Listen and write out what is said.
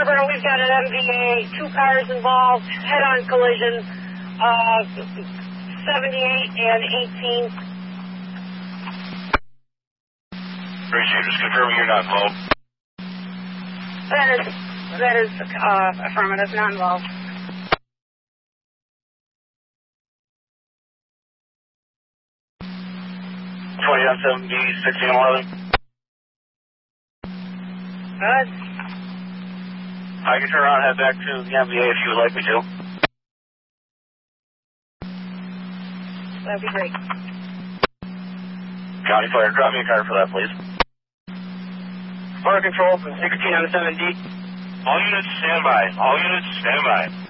Scarborough, we've got an MVA, 2 cars involved, head-on collision, 78 and 18. Appreciate it. Just confirming you're not involved. That is affirmative, not involved. 20 on 7B, 1611. Good. I can turn around and head back to the MVA if you would like me to. That'd be great. County Fire, drop me a card for that, please. Fire control from 16 on 7D. All units stand by. All units stand by.